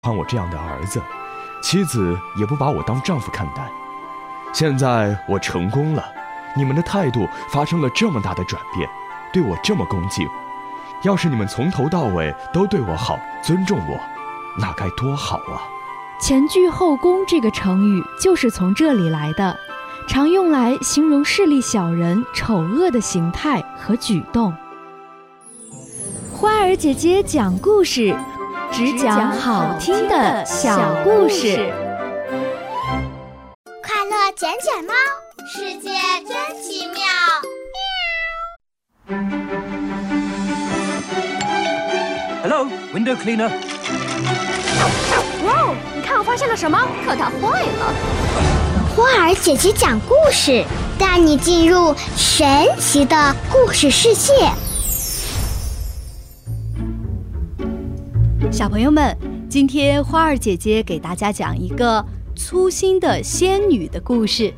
欢我这样的儿子，妻子也不把我当丈夫看待。现在我成功了，你们的态度发生了这么大的转变，对我这么恭敬。要是你们从头到尾都对我好，尊重我，那该多好啊！ 前倨后恭这个成语就是从这里来的，常用来形容势利小人丑恶的形态和举动。花儿姐姐讲故事，只讲好听的小故事。 快乐捡捡猫，世界真奇妙。 Hello, window cleaner. 哇哦，你看我发现了什么？可它坏了。 花儿姐姐讲故事，带你进入神奇的故事世界。 小朋友们，今天花儿姐姐给大家讲一个粗心的仙女的故事。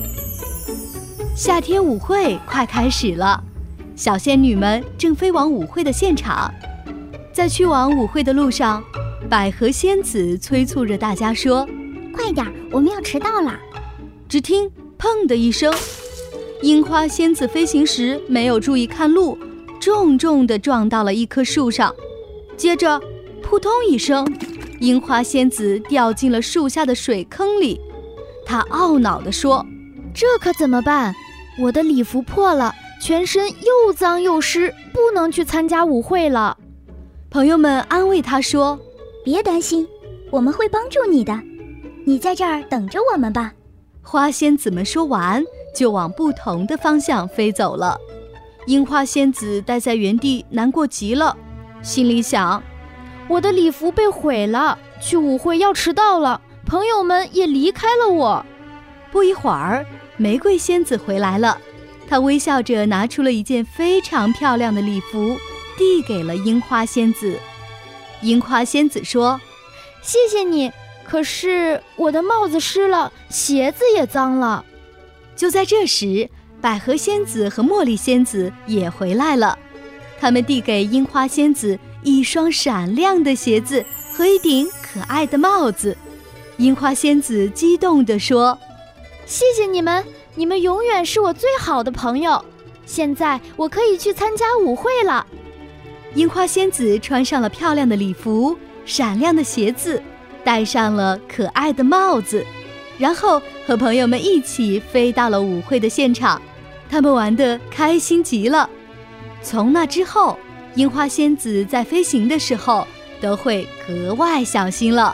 夏天舞会快开始了，小仙女们正飞往舞会的现场。在去往舞会的路上，百合仙子催促着大家说： 快点，我们要迟到了。 只听砰的一声，樱花仙子飞行时没有注意看路，重重地撞到了一棵树上。接着扑通一声，樱花仙子掉进了树下的水坑里。她懊恼地说：这可怎么办？我的礼服破了，全身又脏又湿，不能去参加舞会了。朋友们安慰她说： 别担心，我们会帮助你的，你在这儿等着我们吧。 花仙子们说完，就往不同的方向飞走了。樱花仙子待在原地，难过极了，心里想：我的礼服被毁了，去舞会要迟到了，朋友们也离开了我。不一会儿，玫瑰仙子回来了，她微笑着拿出了一件非常漂亮的礼服，递给了樱花仙子。樱花仙子说：谢谢你，可是我的帽子湿了，鞋子也脏了。就在这时，百合仙子和茉莉仙子也回来了，他们递给樱花仙子一双闪亮的鞋子和一顶可爱的帽子。樱花仙子激动地说：谢谢你们，你们永远是我最好的朋友，现在我可以去参加舞会了。樱花仙子穿上了漂亮的礼服，闪亮的鞋子，戴上了可爱的帽子，然后和朋友们一起飞到了舞会的现场。他们玩得开心极了。从那之后，樱花仙子在飞行的时候都会格外小心了。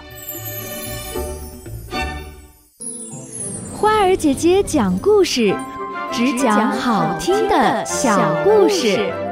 花儿姐姐讲故事，只讲好听的小故事。